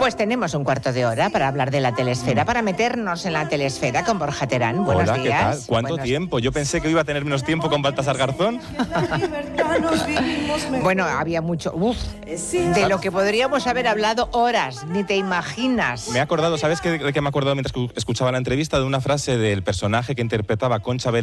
Pues tenemos un cuarto de hora para hablar de la telesfera, para meternos en la telesfera con Borja Terán. Buenos Hola, días. ¿qué tal? ¿Cuánto tiempo? Yo pensé que iba a tener menos tiempo con Baltasar Garzón. Bueno, había mucho. De lo que podríamos haber hablado horas, ni te imaginas. Me he acordado, ¿sabes de qué me he acordado mientras escuchaba la entrevista? De una frase del personaje que interpretaba Concha